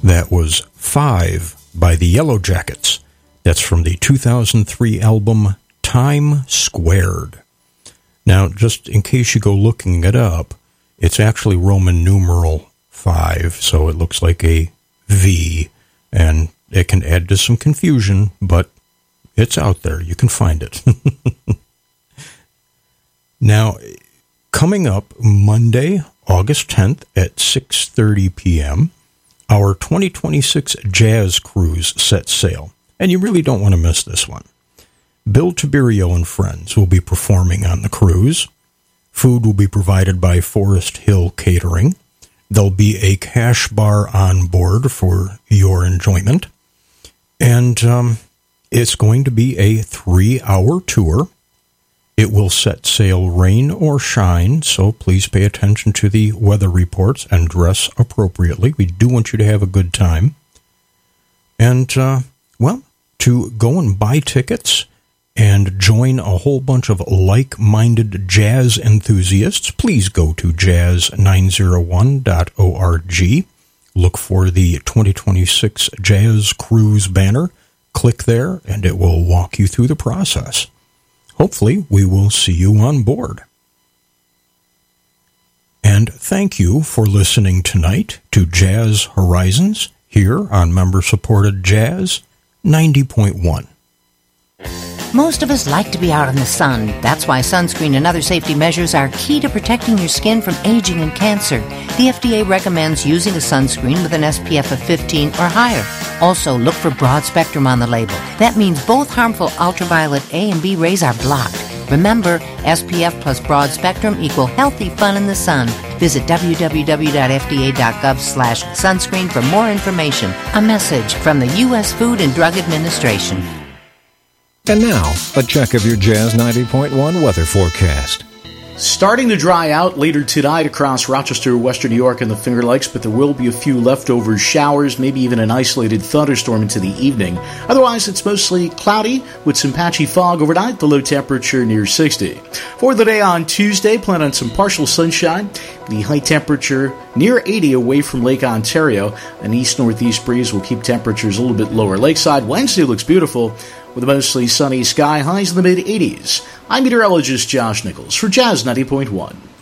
That was 5 by the Yellow Jackets. That's from the 2003 album Time Squared. Now, just in case you go looking it up, it's actually Roman numeral 5, so it looks like a V, and it can add to some confusion, but it's out there. You can find it. Now, coming up Monday, August 10th at 6:30 p.m., our 2026 Jazz Cruise sets sail, and you really don't want to miss this one. Bill Tiberio and friends will be performing on the cruise. Food will be provided by Forest Hill Catering. There'll be a cash bar on board for your enjoyment. And it's going to be a 3-hour tour. It will set sail rain or shine, so please pay attention to the weather reports and dress appropriately. We do want you to have a good time. And, to go and buy tickets and join a whole bunch of like-minded jazz enthusiasts, please go to jazz901.org. Look for the 2026 Jazz Cruise banner. Click there, and it will walk you through the process. Hopefully, we will see you on board. And thank you for listening tonight to Jazz Horizons here on member-supported Jazz 90.1. Most of us like to be out in the sun. That's why sunscreen and other safety measures are key to protecting your skin from aging and cancer. The FDA recommends using a sunscreen with an SPF of 15 or higher. Also, look for broad spectrum on the label. That means both harmful ultraviolet A and B rays are blocked. Remember, SPF plus broad spectrum equal healthy fun in the sun. Visit www.fda.gov/sunscreen for more information. A message from the U.S. Food and Drug Administration. And now, a check of your Jazz 90.1 weather forecast. Starting to dry out later tonight across Rochester, Western New York, and the Finger Lakes, but there will be a few leftover showers, maybe even an isolated thunderstorm into the evening. Otherwise, it's mostly cloudy with some patchy fog overnight, the low temperature near 60. For the day on Tuesday, plan on some partial sunshine, the high temperature near 80 away from Lake Ontario. An east-northeast breeze will keep temperatures a little bit lower lakeside. Wednesday looks beautiful, with a mostly sunny sky, highs in the mid-80s. I'm meteorologist Josh Nichols for Jazz 90.1.